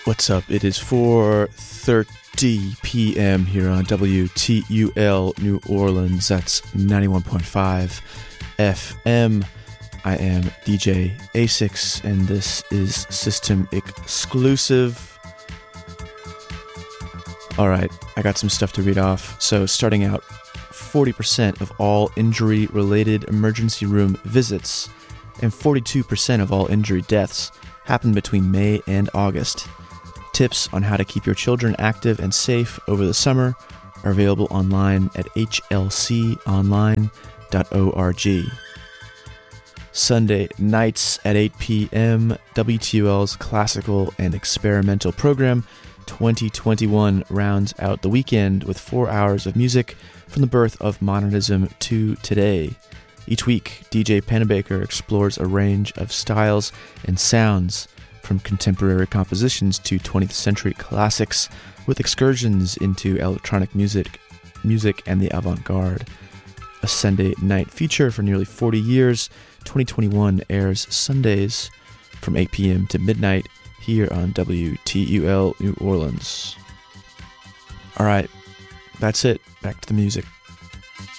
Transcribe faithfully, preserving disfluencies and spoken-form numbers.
What's up? It is four thirty p.m. here on W T U L New Orleans. That's ninety-one point five F M. I am D J A six, and this is System Exclusive. Alright, I got some stuff to read off. So starting out, forty percent of all injury-related emergency room visits and forty-two percent of all injury deaths happen between May and August. Tips on how to keep your children active and safe over the summer are available online at h l c online dot org. Sunday nights at eight p.m., W T U L's classical and experimental program twenty twenty-one rounds out the weekend with four hours of music from the birth of modernism to today. Each week, D J Pennebaker explores a range of styles and sounds, from contemporary compositions to twentieth century classics, with excursions into electronic music, music and the avant-garde. A Sunday night feature for nearly forty years, twenty twenty-one airs Sundays from eight p.m. to midnight here on W T U L New Orleans. Alright, that's it. Back to the music.